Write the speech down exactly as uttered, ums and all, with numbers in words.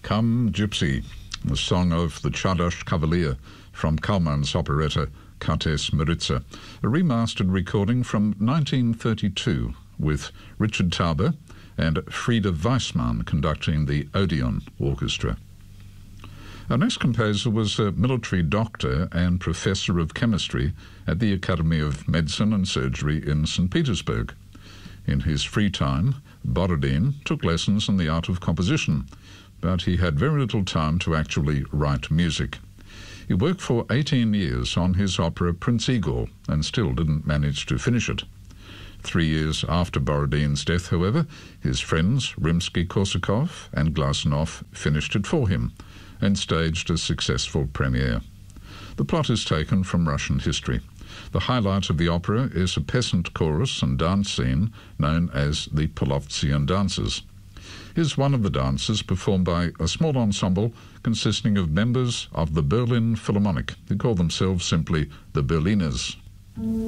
Come Gypsy, the song of the Czadosz Cavalier from Kallman's operetta Kartes Maritza, a remastered recording from nineteen thirty-two with Richard Tauber and Frieda Weissmann conducting the Odeon Orchestra. Our next composer was a military doctor and professor of chemistry at the Academy of Medicine and Surgery in Saint Petersburg. In his free time, Borodin took lessons in the art of composition, but he had very little time to actually write music. He worked for eighteen years on his opera Prince Igor and still didn't manage to finish it. Three years after Borodin's death, however, his friends Rimsky-Korsakov and Glazunov finished it for him and staged a successful premiere. The plot is taken from Russian history. The highlight of the opera is a peasant chorus and dance scene known as the Polovtsian dances. Here's one of the dances performed by a small ensemble consisting of members of the Berlin Philharmonic, who call themselves simply the Berliners.